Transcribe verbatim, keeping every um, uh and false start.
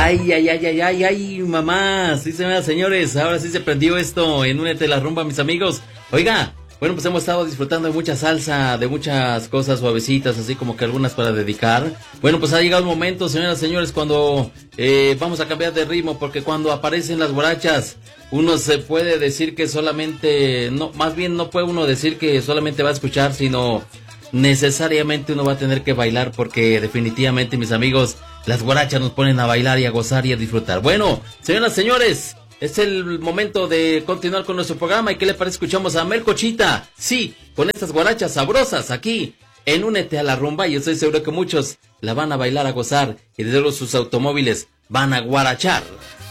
Ay, ay, ay, ay, ay, ay, mamá. Sí, señoras, señores, ahora sí se prendió esto en Únete a la Rumba, mis amigos. Oiga, bueno, pues hemos estado disfrutando de mucha salsa, de muchas cosas suavecitas, así como que algunas para dedicar. Bueno, pues ha llegado el momento, señoras, señores, cuando eh, vamos a cambiar de ritmo, porque cuando aparecen las guarachas, uno se puede decir que solamente, no, más bien no puede uno decir que solamente va a escuchar, sino necesariamente uno va a tener que bailar, porque definitivamente, mis amigos, las guarachas nos ponen a bailar y a gozar y a disfrutar. Bueno, señoras, señores, es el momento de continuar con nuestro programa. ¿Y qué le parece? Escuchamos a Melcochita, sí, con estas guarachas sabrosas aquí en Únete a la Rumba. Y yo estoy seguro que muchos la van a bailar, a gozar, y desde luego sus automóviles van a guarachar.